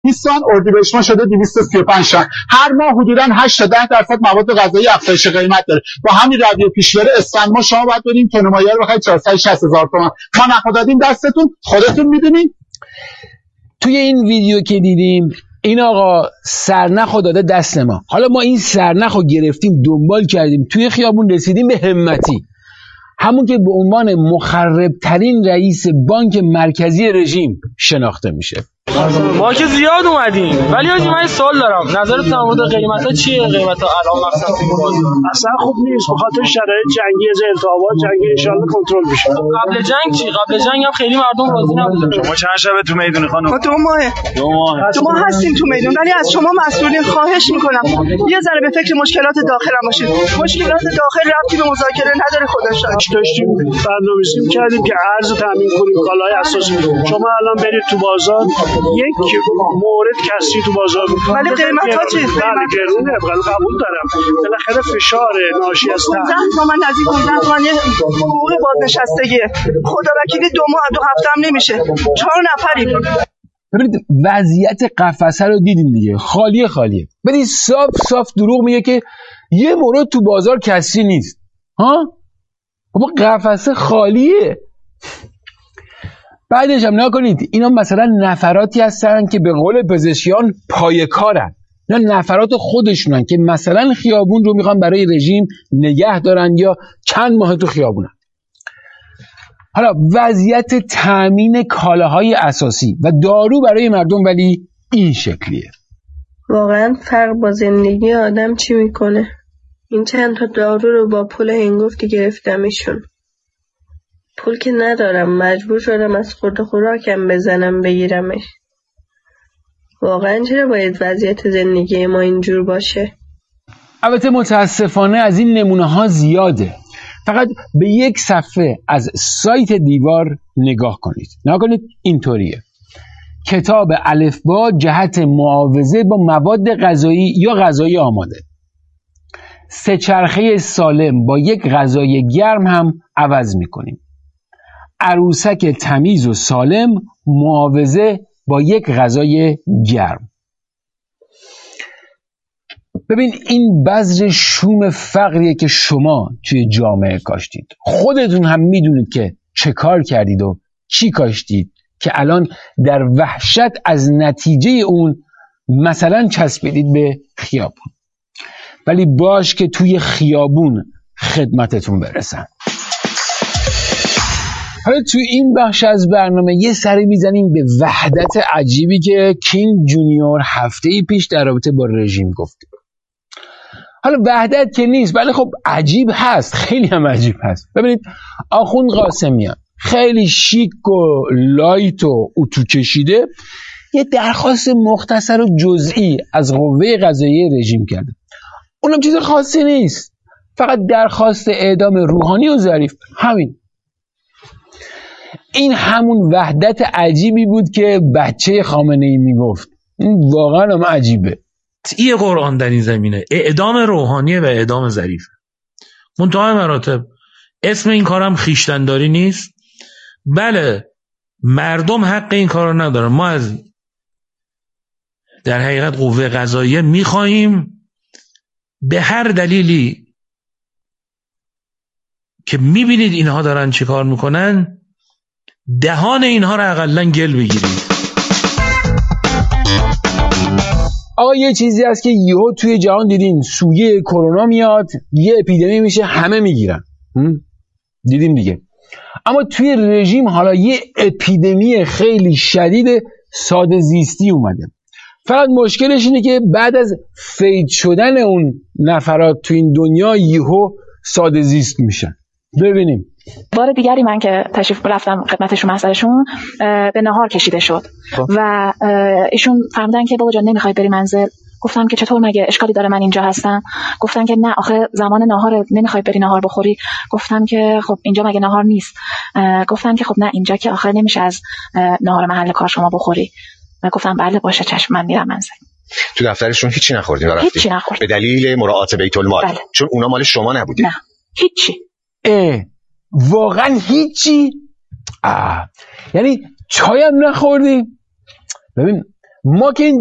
20 تومن، اردیبهشت ماه شده 235 تومن. هر ماه حدوداً 8 تا 10% مواد غذایی افزایش قیمت داره. با همین رویه پیش بره اسفند ما شما باید بریم تن مایه رو بخرید 460,000 تومان. ما نخو دادیم دستتون، خودتون میدونین. توی این ویدیو که دیدیم این آقا سرنخو داده دست ما. حالا ما این سرنخو گرفتیم، دنبال کردیم، توی خیابون رسیدیم به همتی، همون که به عنوان مخربترین رئیس بانک مرکزی رژیم شناخته میشه. ما که زیاد اومدیم، ولی آجی من سوال دارم، نظرت در مورد قیمتا چیه؟ قیمتا الان مثلا تو بازار اصلا خوب نیست، به خاطر شرایط جنگی، از التهابات جنگی ان شاء الله کنترل بشه. قبل جنگ چی؟ قبل جنگ هم خیلی مردم راضی نبودن. شما چند شبه تو میدون خانم؟ ما 2 ماه هستیم تو میدون، ولی از شما مسئولین خواهش میکنم یه ذره به فکر مشکلات داخل هم باشید. مشکلات داخل ربطی به مذاکره نداره. خدا شاهد داشتیم برنامه‌ریزی کردیم که ارز تامین کنیم، کالای اساسی. شما الان برید تو بازار، یک مورد کسی تو بازار ولی قیمت‌ها چیه؟ بله گرونه، قبول دارم. بالاخره فشار ناشی از 15 تومن، نزدیک 15 تومن یه حقوق بازنشستگیه. خدا وکیلی 2 ماه 2 هفته هم نمیشه. 4 نفریم. ببینید وضعیت قفسه رو دیدین دیگه، خالیه. ببینید صاف دروغ میگه که یه مورد تو بازار کسی نیست. ها؟ بابا قفسه خالیه. بعدش هم نگاه کنید، اینا مثلا نفراتی هستن که به قول پزشکیان پایه‌کارن. اینا نفرات خودشونن که مثلا خیابون رو میخوان برای رژیم نگه دارن یا چند ماه تو خیابونن. حالا وضعیت تامین کالاهای اساسی و دارو برای مردم ولی این شکلیه. واقعا فرق با زندگی آدم چی میکنه؟ این چند تا دارو رو با پول هنگفتی گرفتمشون. پول که ندارم، مجبور شدم از خورد خوراکم بزنم بگیرمش. واقعا چرا باید وضعیت زندگی ما اینجور باشه؟ البته متاسفانه از این نمونه ها زیاده. فقط به یک صفحه از سایت دیوار نگاه کنید. اینطوریه: کتاب الفبا جهت معاوضه با مواد غذایی یا غذای آماده. 3 چرخه سالم با یک غذای گرم هم عوض میکنیم. عروسک تمیز و سالم معاوضه با یک غذای گرم. ببین این بذر شوم فقریه که شما توی جامعه کاشتید. خودتون هم میدونید که چه کار کردید و چی کاشتید که الان در وحشت از نتیجه اون مثلا چسبیدید به خیابون. ولی باش که توی خیابون خدمتتون برسن. حالا توی این بخش از برنامه یه سری میزنیم به وحدت عجیبی که کینگ جونیور هفته‌ای پیش در رابطه با رژیم گفت. حالا وحدت که نیست، ولی خب عجیب هست، خیلی هم عجیب هست. ببینید آخوند قاسمیان خیلی شیک و لایت و اتو کشیده یه درخواست مختصر و جزئی از قوه قضاییه رژیم کرده. اونم چیز خاصی نیست، فقط درخواست اعدام روحانی و ظریف. همین. این همون وحدت عجیبی بود که بچه خامنه‌ای میگفت. این واقعا هم عجیبه. این قرآن در این زمینه اعدام روحانی و اعدام ظریف. منتهای مراتب اسم این کارم خویشتن‌داری نیست. بله مردم حق این کارو ندارن. ما از در حقیقت قوه قضاییه میخواهیم به هر دلیلی که میبینید اینها دارن چی کار میکنن دهان اینها رو اقلن گل بگیرید. آقا یه چیزی هست که یهو توی جهان دیدین، سویه کرونا میاد، یه اپیدمی میشه، همه میگیرن. دیدیم دیگه. اما توی رژیم حالا یه اپیدمی خیلی شدید ساده زیستی اومده. فقط مشکلش اینه که بعد از فید شدن اون نفرات تو این دنیا یهو ساده زیست میشن. ببینیم. بار دیگری من که تشریف رفتم خدمتشون محضرشون به نهار کشیده شد و ایشون فهمیدن که بابا جان نمیخوای بری منزل. گفتم که چطور، مگه اشکالی داره من اینجا هستم؟ گفتن که نه آخه زمان نهار، نمیخوای بری نهار بخوری؟ گفتم که خب اینجا مگه نهار نیست؟ گفتن که خب نه اینجا که آخر نمیشه از نهار محل کار شما بخوری. و گفتم بله باشه چشم من میرم منزل. تو دفترشون هیچی نخوردین و رفتین؟ هیچی نخوردم. به دلیل مراعات بیت المال؟ بله. چون اونا مال شما نبودین؟ نه هیچی. واقعا هیچی؟ یعنی چای هم نخوردی؟ ببین ما که این